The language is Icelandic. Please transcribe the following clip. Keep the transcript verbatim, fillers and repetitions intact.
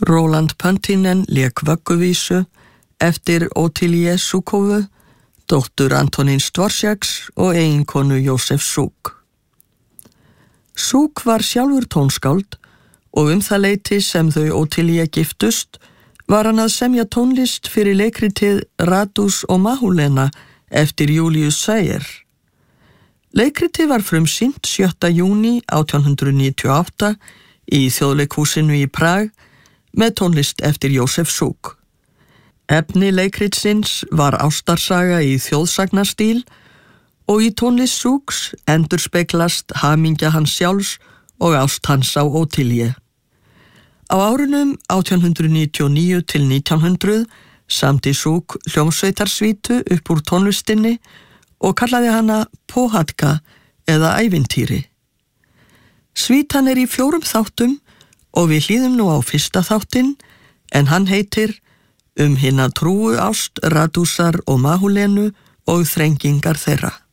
Roland Pöntinen lék vögguvísu eftir Ottilie Žukovu, dóttur Antonins Dvorsjaks og eiginkonu Jósef Žuk. Žuk var sjálfur tónskáld og um það leyti sem þau Ottilie giftust var hann að semja tónlist fyrir leikritið Radus og Mahulena eftir Julius Sayre. Leikritið var frumsýnt sjötta júní átján hundrað níutíu og átta í Þjóðleikhúsinu í Prag með tónlist eftir Jósef Žuk. Efni leikritsins var ástarsaga í þjóðsagnastíl og í tónlist Žuks endurspeglast hamingja hans sjálfs og ást hans á Ottilie. Á árunum átján hundrað níutíu og níu til nítján hundruð samdi Žuk hljómsveitarsvítu upp úr tónlistinni og kallaði hana Pohádka eða ævintýri. Svítan er í fjórum þáttum og við hlýðum nú á fyrsta þáttinn en hann heitir Um hina trúu ást Radusar og Mahulenu og þrengingar þeirra.